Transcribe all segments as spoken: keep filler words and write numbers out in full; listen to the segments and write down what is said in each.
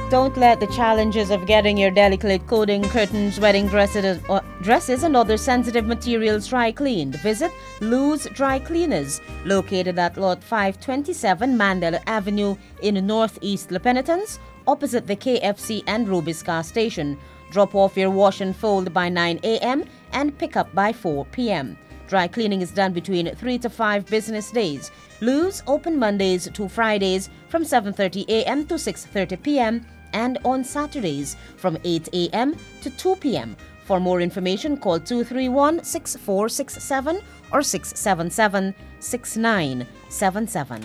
Don't let the challenges of getting your delicate clothing, curtains, wedding dresses, or dresses and other sensitive materials dry cleaned. Visit Lou's Dry Cleaners, located at Lot five twenty-seven Mandela Avenue in Northeast La Penitence, opposite the K F C and Rubis car station. Drop off your wash and fold by nine a.m. and pick up by four p.m. Dry cleaning is done between three to five business days. Lou's open Mondays to Fridays from seven thirty a.m. to six thirty p.m. and on Saturdays from eight a.m. to two p.m. For more information, call two three one, six four six seven or six seven seven, six nine seven seven.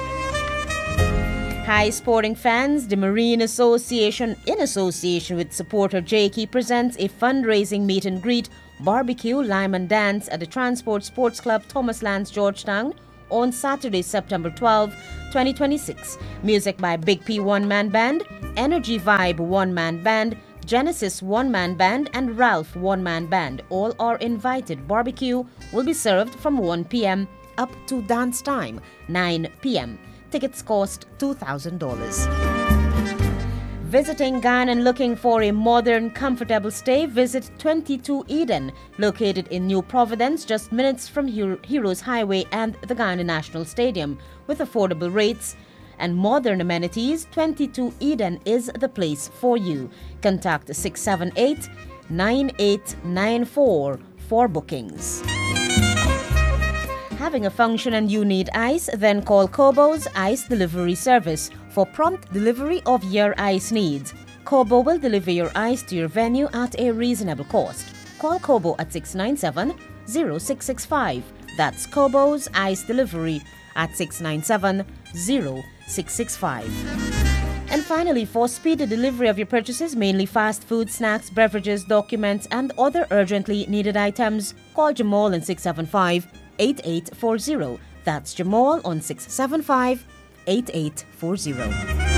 Hi sporting fans, the Marine Association, in association with supporter J K, presents a fundraising meet and greet, barbecue, lime and dance at the Transport Sports Club, Thomas Lands, Georgetown, on Saturday, September twelfth, twenty twenty-six. Music by Big P One-Man Band, Energy Vibe One-Man Band, Genesis One-Man Band, and Ralph One-Man Band. All are invited. Barbecue will be served from one p.m. up to dance time, nine p.m. Tickets cost two thousand dollars. Visiting Ghana and looking for a modern, comfortable stay, visit twenty-two Eden, located in New Providence, just minutes from Hero- Heroes Highway and the Ghana National Stadium. With affordable rates and modern amenities, twenty-two Eden is the place for you. Contact six seven eight, nine eight nine four for bookings. Having a function and you need ice? Then call Kobo's Ice Delivery Service for prompt delivery of your ice needs. Kobo will deliver your ice to your venue at a reasonable cost. Call Kobo at six nine seven, zero six six five. That's Kobo's Ice Delivery at six nine seven, zero six six five. And finally, for speedy delivery of your purchases, mainly fast food, snacks, beverages, documents, and other urgently needed items, call Jamal on six seven five, eight eight four zero. That's Jamal on six seven five, eight eight four zero.